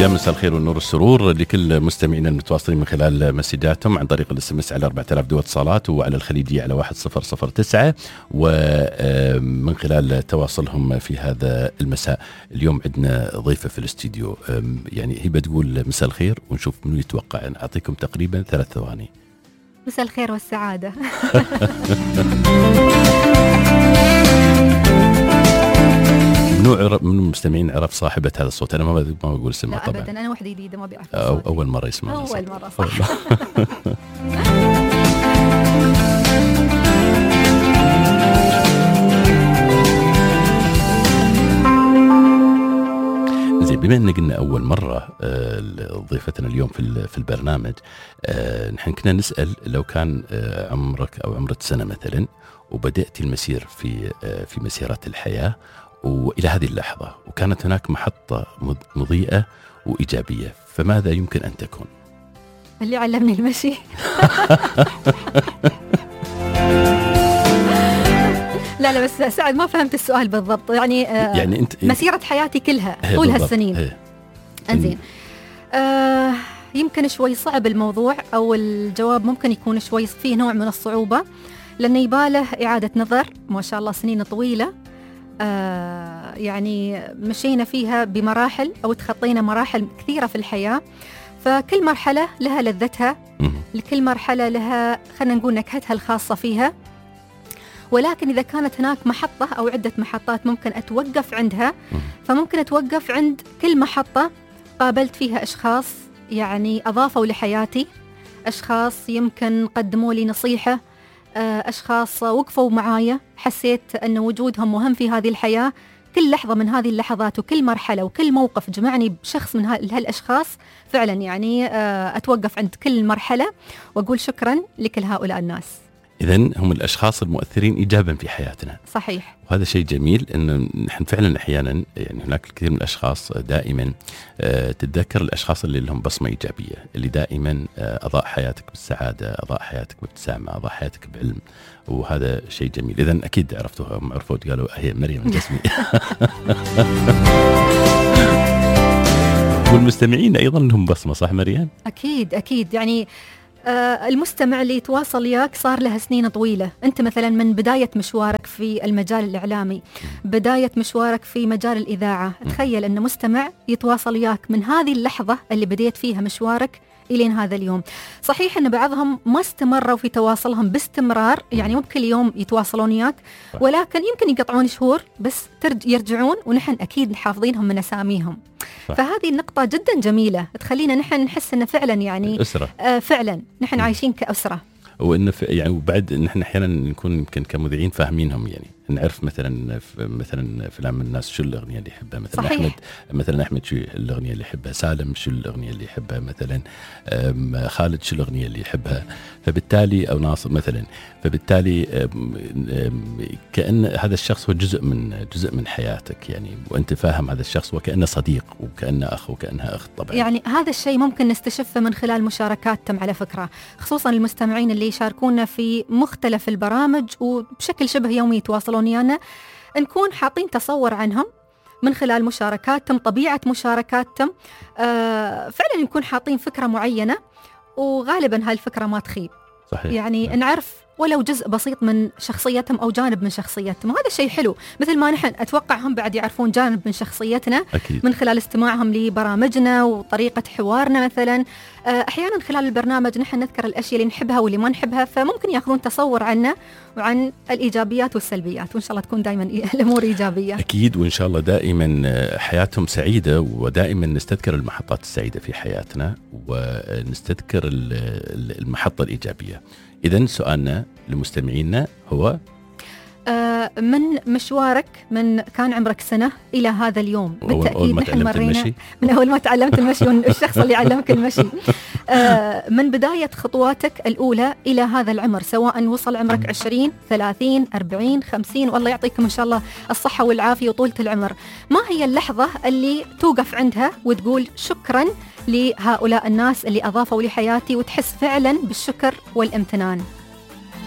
يا مساء الخير والنور والسرور لكل مستمعينا المتواصلين من خلال مسجاتهم عن طريق الاس على 4000 دو اتصالات وعلى الخليجية على 1009 ومن خلال تواصلهم في هذا المساء. اليوم عندنا ضيفة في الاستديو، يعني هي بتقول مساء الخير ونشوف منو يتوقع. أعطيكم تقريبا 3 ثواني. مساء الخير والسعادة. من المستمعين عرف صاحبة هذا الصوت؟ أنا ما بقول اسمها طبعا. أبدا، أنا وحدة جديدة ما بيعرف. أول مرة يسمعها. أول مرة صح. زين، بما أن قلنا أول مرة ضيفتنا اليوم في البرنامج، نحن كنا نسأل لو كان عمرك أو عمرك سنة مثلا وبدأت المسير في مسيرات الحياة وإلى هذه اللحظة وكانت هناك محطة مضيئة وإيجابية، فماذا يمكن أن تكون؟ اللي علمني المشي. لا بس سعد ما فهمت السؤال بالضبط. يعني أنت مسيرة حياتي كلها طول هالسنين. أنزين، يمكن شوي صعب الموضوع، أو الجواب ممكن يكون شوي فيه نوع من الصعوبة، لأنه يباله إعادة نظر. ما شاء الله سنين طويلة، يعني مشينا فيها بمراحل أو تخطينا مراحل كثيرة في الحياة، فكل مرحلة لها لذتها، لكل مرحلة لها خلنا نقول نكهتها الخاصة فيها. ولكن إذا كانت هناك محطة أو عدة محطات ممكن أتوقف عندها، فممكن أتوقف عند كل محطة قابلت فيها أشخاص يعني أضافوا لحياتي، أشخاص يمكن قدموا لي نصيحة، أشخاص وقفوا معايا، حسيت أن وجودهم مهم في هذه الحياة. كل لحظة من هذه اللحظات وكل مرحلة وكل موقف جمعني بشخص من هالأشخاص، فعلا يعني أتوقف عند كل مرحلة وأقول شكرا لكل هؤلاء الناس. إذن هم الأشخاص المؤثرين إيجابا في حياتنا. صحيح. وهذا شيء جميل، إن نحن فعلا أحيانا يعني هناك الكثير من الأشخاص دائما تتذكر الأشخاص اللي لهم بصمة إيجابية، اللي دائما أضاء حياتك بالسعادة، أضاء حياتك بابتسامة، أضاء حياتك بعلم، وهذا شيء جميل. إذن أكيد عرفوا قالوا هي مريم الجسمي. والمستمعين أيضا لهم بصمة، صح مريم؟ أكيد يعني المستمع اللي يتواصل وياك صار له سنين طويلة. أنت مثلا من بداية مشوارك في المجال الإعلامي، بداية مشوارك في مجال الإذاعة، تخيل أن مستمع يتواصل وياك من هذه اللحظة اللي بديت فيها مشوارك إلين هذا اليوم. صحيح أن بعضهم ما استمروا في تواصلهم باستمرار، يعني مو بكل يوم يتواصلون وياك، ولكن يمكن يقطعون شهور بس يرجعون، ونحن أكيد حافظينهم من أساميهم. فهذه النقطة جدا جميلة، تخلينا نحن نحس أن فعلا يعني أسرة. فعلا نحن عايشين كأسرة. وإن يعني وبعد نحن أحيانا نكون يمكن كمذيعين فاهمينهم، يعني نعرف مثلا فلان من الناس شو الأغنية اللي يحبها، مثلا أحمد شو الأغنية اللي يحبها، سالم شو الأغنية اللي يحبها، مثلا خالد شو الأغنية اللي يحبها، فبالتالي أو ناصر مثلا، فبالتالي كأن هذا الشخص هو جزء من حياتك يعني، وأنت فاهم هذا الشخص وكأنه صديق وكأنه أخ وكأنها أخت طبعا. يعني هذا الشيء ممكن نستشفه من خلال مشاركاتهم على فكرة، خصوصا المستمعين اللي يشاركونا في مختلف البرامج وبشكل شبه يومي يتواصلون ويانا، نكون حاطين تصور عنهم من خلال مشاركاتهم، طبيعة مشاركاتهم، فعلا نكون حاطين فكرة معينة، وغالبا هالفكرة ما تخيب. صحيح. يعني نعرف ولو جزء بسيط من شخصيتهم أو جانب من شخصيتهم، وهذا شيء حلو. مثل ما نحن أتوقع هم بعد يعرفون جانب من شخصيتنا أكيد. من خلال استماعهم لبرامجنا وطريقة حوارنا مثلا. أحيانا خلال البرنامج نحن نذكر الأشياء اللي نحبها واللي ما نحبها، فممكن يأخذون تصور عنا وعن الإيجابيات والسلبيات، وإن شاء الله تكون دائما الأمور إيجابية. أكيد، وإن شاء الله دائما حياتهم سعيدة، ودائما نستذكر المحطات السعيدة في حياتنا ونستذكر المحطة الإيجابية. إذن سؤالنا لمستمعينا هو من مشوارك من كان عمرك سنة إلى هذا اليوم، بالتأكيد نحن مرينا من أول ما تعلمت المشي والشخص اللي علمك المشي، من بداية خطواتك الأولى إلى هذا العمر، سواء وصل عمرك 20 30 40 50، والله يعطيكم إن شاء الله الصحة والعافية وطولة العمر. ما هي اللحظة اللي توقف عندها وتقول شكرا لهؤلاء الناس اللي أضافوا لحياتي، وتحس فعلا بالشكر والامتنان؟